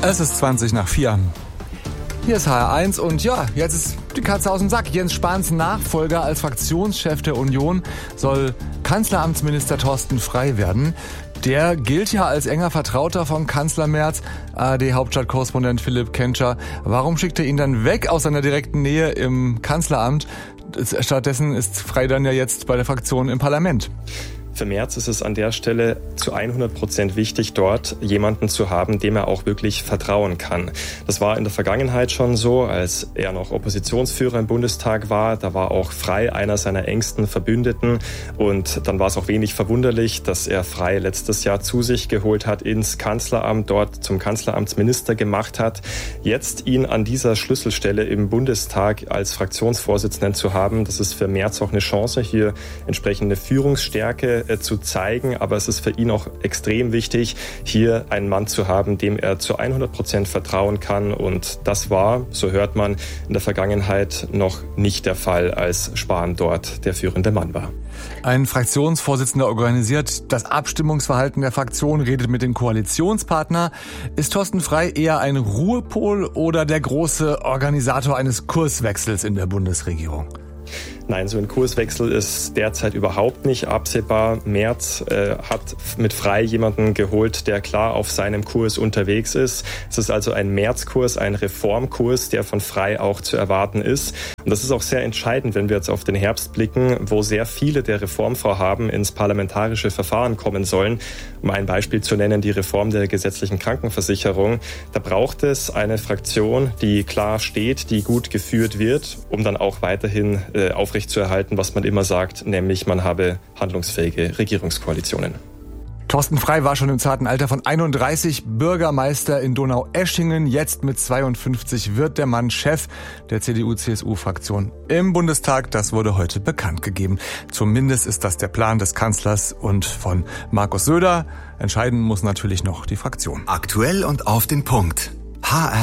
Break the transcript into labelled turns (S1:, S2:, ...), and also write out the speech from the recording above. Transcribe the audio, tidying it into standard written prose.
S1: Es ist 4:20. Hier ist HR1 und ja, jetzt ist die Katze aus dem Sack. Jens Spahns Nachfolger als Fraktionschef der Union soll Kanzleramtsminister Thorsten Frey werden. Der gilt ja als enger Vertrauter von Kanzler Merz. ARD-Hauptstadtkorrespondent Philipp Kentscher. Warum schickt er ihn dann weg aus seiner direkten Nähe im Kanzleramt? Stattdessen ist Frey dann ja jetzt bei der Fraktion im Parlament.
S2: Für Merz ist es an der Stelle zu 100% wichtig, dort jemanden zu haben, dem er auch wirklich vertrauen kann. Das war in der Vergangenheit schon so, als er noch Oppositionsführer im Bundestag war. Da war auch Frey einer seiner engsten Verbündeten. Und dann war es auch wenig verwunderlich, dass er Frey letztes Jahr zu sich geholt hat, ins Kanzleramt, dort zum Kanzleramtsminister gemacht hat. Jetzt ihn an dieser Schlüsselstelle im Bundestag als Fraktionsvorsitzenden zu haben, das ist für Merz auch eine Chance, hier entsprechende Führungsstärke zu zeigen, aber es ist für ihn auch extrem wichtig, hier einen Mann zu haben, dem er zu 100% vertrauen kann, und das war, so hört man, in der Vergangenheit noch nicht der Fall, als Spahn dort der führende Mann war.
S1: Ein Fraktionsvorsitzender organisiert das Abstimmungsverhalten der Fraktion, redet mit dem Koalitionspartner. Ist Thorsten Frey eher ein Ruhepol oder der große Organisator eines Kurswechsels in der Bundesregierung?
S2: Nein, so ein Kurswechsel ist derzeit überhaupt nicht absehbar. Merz hat mit Frey jemanden geholt, der klar auf seinem Kurs unterwegs ist. Es ist also ein Merz-Kurs, ein Reformkurs, der von Frey auch zu erwarten ist. Und das ist auch sehr entscheidend, wenn wir jetzt auf den Herbst blicken, wo sehr viele der Reformvorhaben ins parlamentarische Verfahren kommen sollen. Um ein Beispiel zu nennen, die Reform der gesetzlichen Krankenversicherung. Da braucht es eine Fraktion, die klar steht, die gut geführt wird, um dann auch weiterhin aufrechtzuerhalten, was man immer sagt, nämlich man habe handlungsfähige Regierungskoalitionen.
S1: Thorsten Frey war schon im zarten Alter von 31 Bürgermeister in Donaueschingen. Jetzt mit 52 wird der Mann Chef der CDU-CSU-Fraktion im Bundestag. Das wurde heute bekannt gegeben. Zumindest ist das der Plan des Kanzlers und von Markus Söder. Entscheiden muss natürlich noch die Fraktion.
S3: Aktuell und auf den Punkt. HR